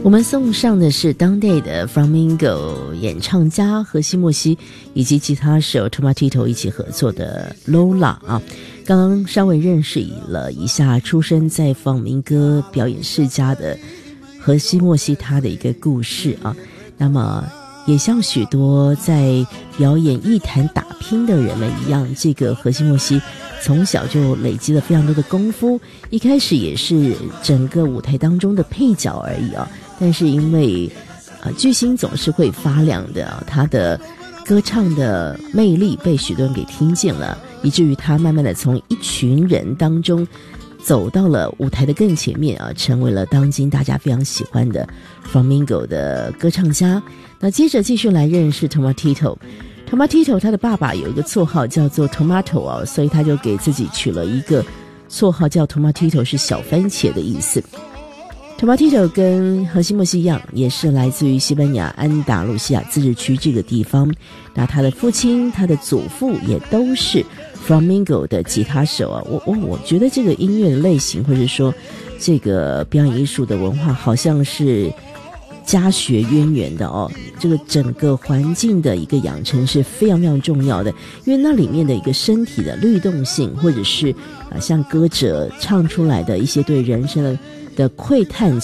我们送上的是当代的 Flamingo 演唱家荷西莫西以及吉他手 Tomatito 一起合作的 Lola 啊。刚刚稍微认识了一下出生在放民歌表演世家的荷西莫西他的一个故事啊。那么也像许多在表演艺坛打拼的人们一样，这个荷西莫西从小就累积了非常多的功夫，一开始也是整个舞台当中的配角而已啊。但是因为巨星总是会发亮的，他的歌唱的魅力被许多人给听见了，以至于他慢慢的从一群人当中走到了舞台的更前面啊，成为了当今大家非常喜欢的 Flamingo 的歌唱家。那接着继续来认识 Tomatito 他的爸爸有一个绰号叫做 Tomato 啊，所以他就给自己取了一个绰号叫 Tomatito， 是小番茄的意思。Tomatito 跟荷西莫西一样，也是来自于西班牙安达卢西亚自治区这个地方。那他的父亲、他的祖父也都是 Flamingo 的吉他手啊。我觉得这个音乐的类型，或者说这个表演艺术的文化，好像是家学渊源的哦。这个整个环境的一个养成是非常非常重要的，因为那里面的一个身体的律动性，或者是像歌者唱出来的一些对人生的窥探